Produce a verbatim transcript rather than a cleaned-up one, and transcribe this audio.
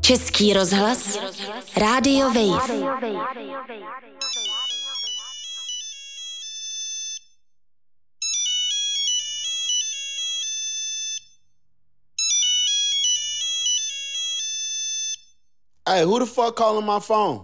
Český rozhlas, Rádio Wave. Hey, who the fuck calling my phone?